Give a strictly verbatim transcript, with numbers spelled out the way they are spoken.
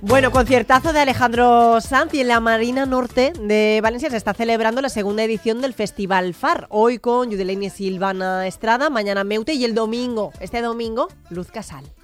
Bueno, conciertazo de Alejandro Sanz y en la Marina Norte de Valencia se está celebrando la segunda edición del Festival F A R. Hoy con Yudelene y Silvana Estrada, mañana Meute y el domingo, este domingo, Luz Casal.